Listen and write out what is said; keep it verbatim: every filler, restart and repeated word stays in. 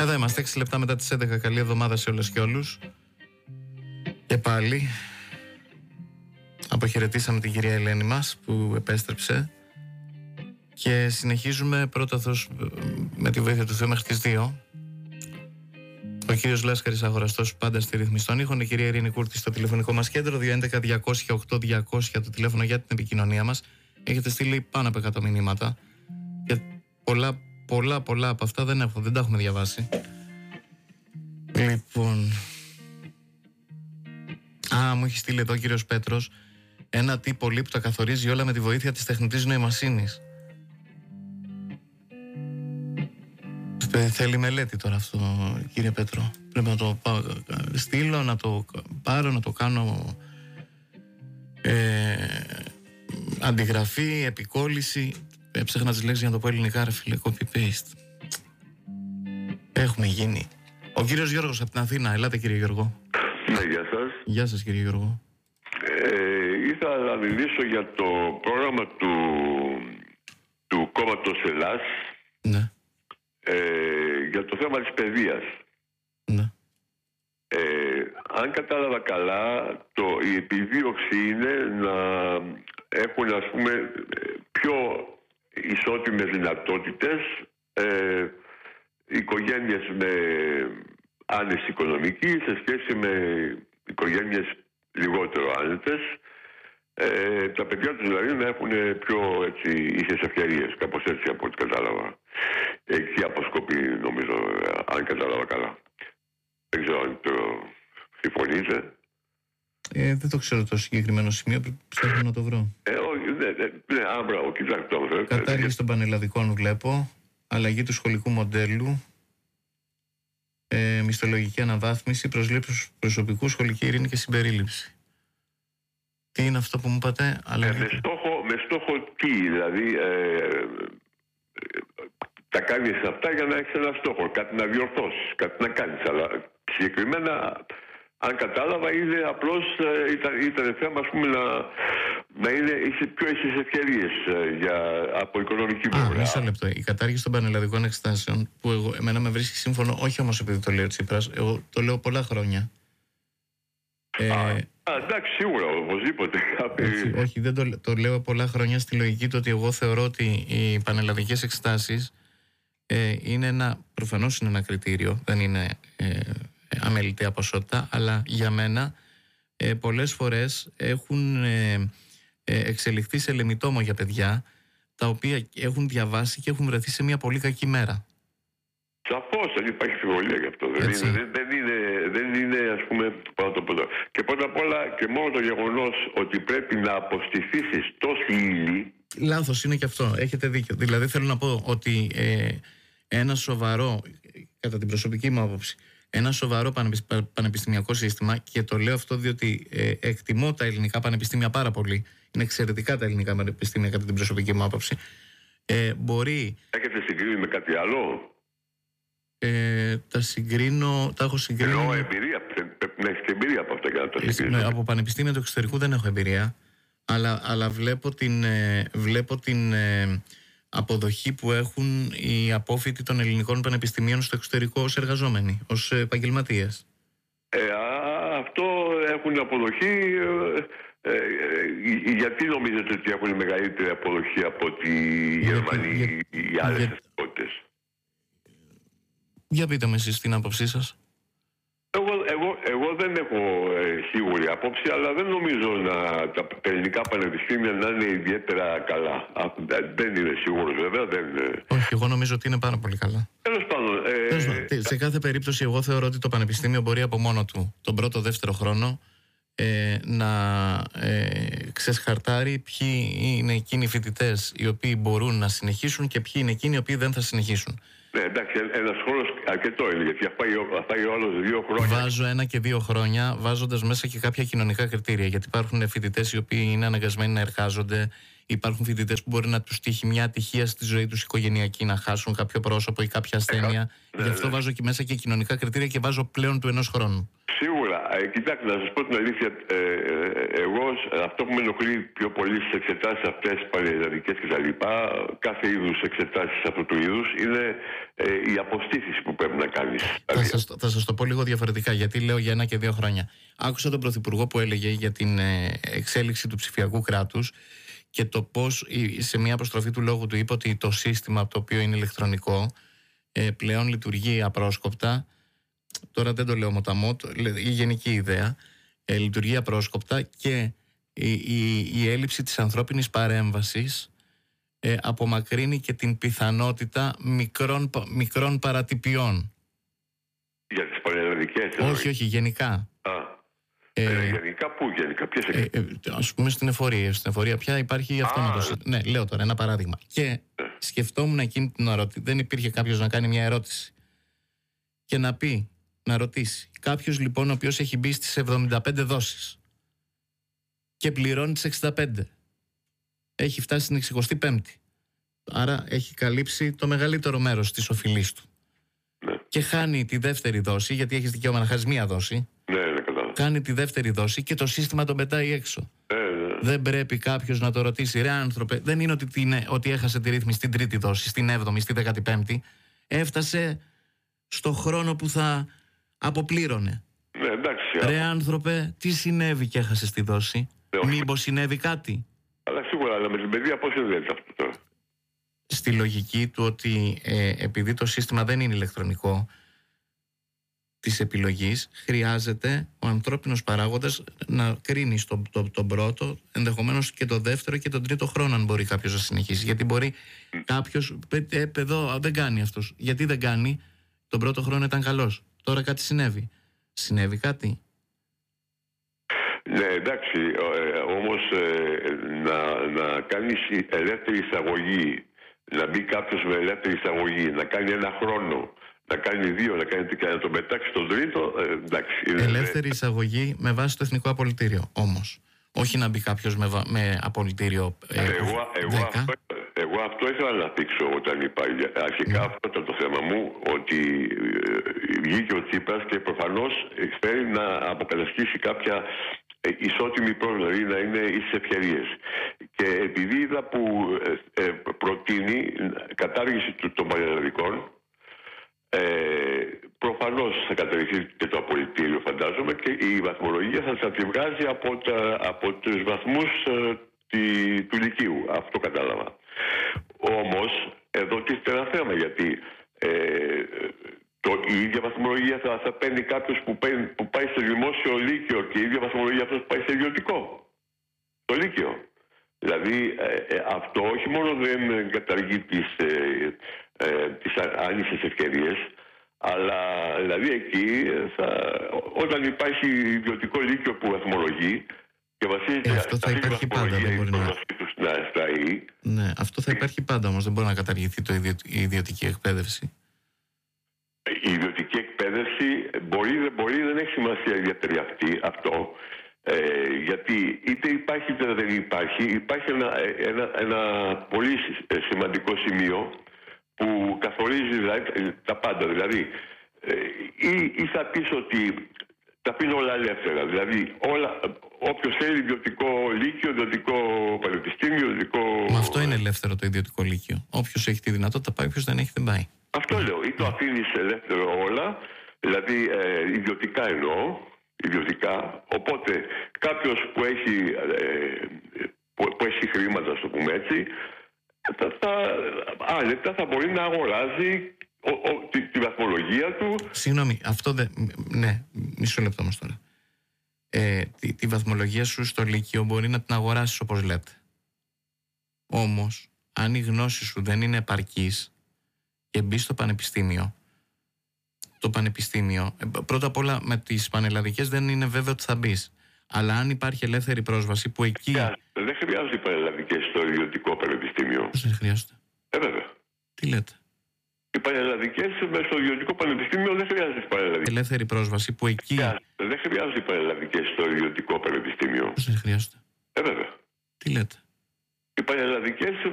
Εδώ είμαστε, έξι λεπτά μετά τις έντεκα. Καλή εβδομάδα σε όλες και όλους. Και πάλι αποχαιρετήσαμε την κυρία Ελένη μας που επέστρεψε. Και συνεχίζουμε πρώτα με τη βοήθεια του Θεού μέχρι τις δύο. Ο κύριος Λάσκαρης Αγοραστός πάντα στη ρύθμιση των ήχων. Η κυρία Ειρήνη Κούρτη στο τηλεφωνικό μας κέντρο. δύο έντεκα διακόσια οκτώ διακόσια το τηλέφωνο για την επικοινωνία μας. Έχετε στείλει πάνω από εκατό μηνύματα. Και πολλά, πολλά, πολλά από αυτά δεν, έχω, δεν τα έχουμε διαβάσει. Λοιπόν. Α, μου έχει στείλει εδώ ο κύριος Πέτρος ένα τι πολύ που τα καθορίζει όλα με τη βοήθεια της τεχνητής νοημοσύνης. Θέλει μελέτη τώρα αυτό, κύριε Πέτρο. Πρέπει να το πάω, στείλω, να το πάρω, να το κάνω ε, αντιγραφή, επικόλληση. Έψεχνα τις λέξεις για να το πω ελληνικά, ρε φίλε, copy-paste. Έχουμε γίνει. Ο κύριος Γιώργος από την Αθήνα. Ελάτε, κύριε Γιώργο. Ναι, γεια σας. Γεια σας, κύριε Γιώργο. Ε, ήθελα να μιλήσω για το πρόγραμμα του, του κόμματος Ελλάς. Ναι. Ε, για το θέμα της παιδείας. Ναι. Ε, αν κατάλαβα καλά, το, η επιδίωξη είναι να έχουν, ας πούμε, πιο ισότιμες δυνατότητες ε, οικογένειες με άνεση οικονομική σε σχέση με οικογένειες λιγότερο άνετες. Ε, τα παιδιά τους δηλαδή να έχουν πιο έτσι, ίσες ευκαιρίες, κάπως έτσι από ό,τι κατάλαβα. Εκεί αποσκοπεί, νομίζω, αν κατάλαβα καλά. Δεν ξέρω αν το συμφωνείτε. Ε, δεν το ξέρω το συγκεκριμένο σημείο, ψάχνω να το βρω. Ε, όχι, ναι, ναι, ναι, άμπρα, κοιτάξτε το. Κατάργηση των πανελλαδικών βλέπω, αλλαγή του σχολικού μοντέλου, ε, μισθολογική αναβάθμιση, προσλήψεις προσωπικού, σχολική ειρήνη και συμπερίληψη. Τι είναι αυτό που μου είπατε, αλλά... Ε, με, στόχο, με στόχο τι, δηλαδή, ε, ε, τα κάνεις αυτά για να έχεις ένα στόχο, κάτι να διορθώσεις, κάτι να κάνεις, αλλά συγκεκριμένα, αν κατάλαβα, είναι απλώς, ε, ήταν, ήταν θέμα, ας πούμε, να, να είναι πιο ίσες ευκαιρίες ε, για, από οικονομική πλευρά. Α, μισό λεπτό. Η κατάργηση των πανελλαδικών εξετάσεων, που εγώ, εμένα με βρίσκει σύμφωνο, όχι όμως επειδή το λέει ο Τσίπρας, εγώ το λέω πολλά χρόνια. Ε, Α, α, εντάξει, σίγουρα, οπωσδήποτε. Όχι, όχι, δεν το, το λέω πολλά χρόνια στη λογική του ότι εγώ θεωρώ ότι οι πανελλαδικές εξετάσεις ε, είναι ένα, προφανώς είναι ένα κριτήριο, δεν είναι ε, αμεληταία ποσότητα, αλλά για μένα ε, πολλές φορές έχουν ε, ε, εξελιχθεί σε λεμιτόμο για παιδιά τα οποία έχουν διαβάσει και έχουν βρεθεί σε μια πολύ κακή μέρα. Σαφώς, δεν υπάρχει αμφιβολία γι' αυτό. Δεν είναι, δεν, δεν, είναι, δεν είναι, ας πούμε, πρώτο πρώτο. Και πρώτα απ' όλα και μόνο το γεγονός ότι πρέπει να αποστηθήσεις τόση ύλη. Λάθος είναι και αυτό. Έχετε δίκιο. Δηλαδή θέλω να πω ότι ε, ένα σοβαρό, κατά την προσωπική μου άποψη, ένα σοβαρό πανεπιστημιακό σύστημα, και το λέω αυτό διότι ε, εκτιμώ τα ελληνικά πανεπιστήμια πάρα πολύ. Είναι εξαιρετικά τα ελληνικά πανεπιστήμια κατά την προσωπική μου άποψη. Ε, μπορεί. Έχετε συγκρίνει με κάτι άλλο? Ε, τα συγκρίνω, τα έχω συγκρίνει. Εννοώ εμπειρία, πρέπει να έχεις και εμπειρία από αυτά για να τα συγκρίνεις. Από πανεπιστήμια του εξωτερικού δεν έχω εμπειρία, αλλά, αλλά βλέπω την, ε, βλέπω την ε, αποδοχή που έχουν οι απόφοιτοι των ελληνικών πανεπιστημίων στο εξωτερικό ως εργαζόμενοι, ως επαγγελματίες. Ε, α, αυτό έχουν αποδοχή. Ε, ε, ε, γιατί νομίζετε ότι έχουν μεγαλύτερη αποδοχή από τη Γερμανία ή οι άλλες εθνικότητες? Για πείτε με εσείς την άποψή σας. Εγώ, εγώ, εγώ δεν έχω ε, σίγουρη άποψη, αλλά δεν νομίζω να τα ελληνικά πανεπιστήμια να είναι ιδιαίτερα καλά. Α, δεν είναι σίγουρος βέβαια. Δεν είναι... Όχι, εγώ νομίζω ότι είναι πάρα πολύ καλά. Τέλος πάντων. Ε, σε κάθε περίπτωση εγώ θεωρώ ότι το πανεπιστήμιο μπορεί από μόνο του τον πρώτο δεύτερο χρόνο ε, να ε, ξεσχαρτάρει ποιοι είναι εκείνοι οι φοιτητές οι οποίοι μπορούν να συνεχίσουν και ποιοι είναι εκείνοι οι οποίοι δεν θα συνεχίσουν. Ναι, εντάξει, ένας χρόνος αρκετό είναι, γιατί θα πάει, πάει ο άλλος δύο χρόνια. Βάζω ένα και δύο χρόνια, βάζοντας μέσα και κάποια κοινωνικά κριτήρια. Γιατί υπάρχουν φοιτητές οι οποίοι είναι αναγκασμένοι να εργάζονται, υπάρχουν φοιτητές που μπορεί να τους τύχει μια ατυχία στη ζωή τους οικογενειακή, να χάσουν κάποιο πρόσωπο ή κάποια ασθένεια. Ναι, Γι' αυτό ναι. βάζω και μέσα και κοινωνικά κριτήρια και βάζω πλέον του ενός χρόνου. Σίγουρα. ε, κοιτάξτε, να σας πω την αλήθεια, ε, ε, εγώ αυτό που με ενοχλεί πιο πολύ στις εξετάσεις αυτές, πανελλαδικές και τα λοιπά, κάθε είδους εξετάσεις αυτού του είδους, είναι ε, η αποστήθηση που πρέπει να κάνεις. Θα σας, θα σας το πω λίγο διαφορετικά, γιατί λέω για ένα και δύο χρόνια. Άκουσα τον Πρωθυπουργό που έλεγε για την ε, εξέλιξη του ψηφιακού κράτους και το πώς σε μια αποστροφή του λόγου του είπε ότι το σύστημα το οποίο είναι ηλεκτρονικό ε, πλέον λειτουργεί απρόσκοπτα. Τώρα δεν το λέω μοταμότ, η γενική ιδέα, ε, λειτουργεί απρόσκοπτα και η, η, η έλλειψη της ανθρώπινης παρέμβασης ε, απομακρύνει και την πιθανότητα μικρών, μικρών παρατυπιών. Για τις πανελλαδικές. Όχι, όχι, γενικά. Α, ε, ε, γενικά πού, γενικά ποιες ε, ε, ας πούμε στην εφορία. Στην εφορία πια υπάρχει αυτόματος. Ναι, λέω τώρα ένα παράδειγμα. Και ε. σκεφτόμουν εκείνη την ώρα ότι δεν υπήρχε κάποιος να κάνει μια ερώτηση και να πει, να ρωτήσει. Κάποιος λοιπόν ο οποίος έχει μπει στις εβδομήντα πέντε δόσεις και πληρώνει τις εξήντα πέντε. Έχει φτάσει στην εξηκοστή πέμπτη. Άρα έχει καλύψει το μεγαλύτερο μέρος της οφειλής του. Ναι. Και χάνει τη δεύτερη δόση, γιατί έχεις δικαίωμα να χάσει μία δόση. Ναι, ναι, κατάλαβα. Κάνει τη δεύτερη δόση και το σύστημα τον πετάει έξω. Ναι, ναι. Δεν πρέπει κάποιος να το ρωτήσει, ρε άνθρωπε, δεν είναι ότι, είναι, ότι έχασε τη ρύθμιση στην τρίτη δόση, στην έβδομη, στη δέκατη πέμπτη. Έφτασε στο χρόνο που θα αποπλήρωνε. Ναι, εντάξει. Ρε άνθρωπε, τι συνέβη και έχασες τη δόση? Ναι, Μήπως συνέβη κάτι? Αλλά σίγουρα, αλλά με την παιδεία πώς συνδέεται αυτό τώρα? Στη λογική του ότι ε, επειδή το σύστημα δεν είναι ηλεκτρονικό της επιλογής, χρειάζεται ο ανθρώπινος παράγοντας να κρίνει στον το, το πρώτο, ενδεχομένως και το δεύτερο και τον τρίτο χρόνο, αν μπορεί κάποιος να συνεχίσει. Γιατί μπορεί κάποιος, ε, εδώ δεν κάνει αυτός. Γιατί δεν κάνει? Τον πρώτο χρόνο ήταν καλός. Τώρα κάτι συνέβη. Συνέβη κάτι? Ναι, εντάξει, ε, όμως ε, να, να κάνεις ελεύθερη εισαγωγή, να μπει κάποιος με ελεύθερη εισαγωγή, να κάνει ένα χρόνο, να κάνει δύο, να κάνει τρία, να τον πετάξει στον τρίτο, ε, εντάξει. Είναι, ελεύθερη εισαγωγή με βάση το εθνικό απολυτήριο, όμως. Όχι να μπει κάποιος με, με απολυτήριο ε, εγώ, εγώ, αυτό, εγώ αυτό ήθελα να δείξω όταν είπα. Αρχικά mm. αυτό ήταν το θέμα μου, ότι ε, βγήκε ο Τσίπρας και προφανώς θέλει να αποκαταστήσει κάποια ισότιμη πρόσβαση, δηλαδή να είναι ίσες ευκαιρίες. Και επειδή είδα που ε, ε, προτείνει κατάργηση των πανελλαδικών, ε, προφανώς θα καταργηθεί και το απολυτήριο, φαντάζομαι, και η βαθμολογία θα σας τη βγάζει από, τα, από τους βαθμούς ε, τη, του Λυκείου. Αυτό κατάλαβα. Όμως, εδώ τίθεται ένα θέμα, γιατί ε, το, η ίδια βαθμολογία θα, θα παίρνει κάποιος που, που πάει στο δημόσιο λύκειο και η ίδια βαθμολογία αυτός που πάει στο ιδιωτικό. Το λύκειο. Δηλαδή ε, ε, αυτό όχι μόνο δεν καταργεί τις, ε, ε, τις άνισες ευκαιρίες, αλλά δηλαδή εκεί θα, όταν υπάρχει ιδιωτικό λύκειο που βαθμολογεί και βασίζεται ε, αυτό θα υπάρχει πάντα, δεν μπορεί να... στα ΙΗ. Ναι, αυτό θα υπάρχει πάντα, όμως δεν μπορεί να καταργηθεί το ιδιω... η ιδιωτική εκπαίδευση. Η ιδιωτική εκπαίδευση μπορεί, δεν μπορεί, δεν έχει σημασία ιδιαίτερη αυτή, αυτό. Ε, γιατί είτε υπάρχει είτε δεν υπάρχει, υπάρχει ένα, ένα, ένα πολύ σημαντικό σημείο που καθορίζει δηλαδή, τα πάντα. Δηλαδή, ε, ή, ή θα πεις ότι τα πεις όλα ελεύθερα. Δηλαδή, όλα, όποιος θέλει ιδιωτικό λύκειο, ιδιωτικό πανεπιστήμιο, ιδιωτικό... Μα αυτό είναι ελεύθερο το ιδιωτικό λύκειο. Όποιος έχει τη δυνατότητα πάει, όποιος δεν έχει δεν πάει. Αυτό λέω. Ή το αφήνεις ελεύθερο όλα, δηλαδή ε, ιδιωτικά εννοώ, ιδιωτικά. Οπότε κάποιος που έχει, ε, που, που έχει χρήματα, στο πούμε έτσι, θα, θα, άνετα θα μπορεί να αγοράζει ο, ο, τη, τη βαθμολογία του. Συγγνώμη, αυτό δεν... Ναι, μισό λεπτό όμως τώρα. Ε, τη, τη βαθμολογία σου στο λύκειο μπορεί να την αγοράσεις όπως λέτε. Όμως, αν η γνώση σου δεν είναι επαρκής και μπει στο πανεπιστήμιο, το πανεπιστήμιο, πρώτα απ' όλα με τις πανελλαδικές δεν είναι βέβαιο ότι θα μπει. Αλλά αν υπάρχει ελεύθερη πρόσβαση που εκεί... Δεν χρειάζονται οι πανελλαδικές στο ιδιωτικό πανεπιστήμιο. Πώς δεν χρειάζονται? Ε, βέβαια. Τι λέτε? Οι πανελλαδικές στο ιδιωτικό πανεπιστήμιο δεν χρειάζονται οι πανελλαδικές. Ελεύθερη πρόσβαση που εκεί... Δεν χρειάζονται οι πανελλαδικές στο ιδιωτικό πανεπιστήμιο. Πώς δεν χρειάζονται? Ε, βέβαια. Τι λέτε? Οι πανελλαδικές